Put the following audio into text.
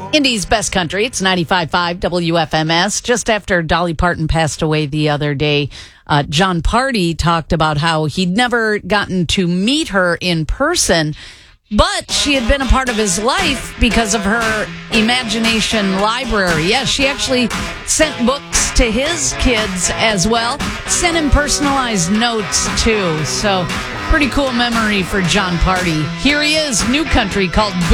Indy's Best Country. It's 95.5 WFMS. Just after Dolly Parton passed away the other day, John Party talked about how he'd never gotten to meet her in person, but she had been a part of his life because of her imagination library. Yeah, she actually sent books to his kids as well, sent him personalized notes too. So pretty cool memory for John Party. Here he is, new country called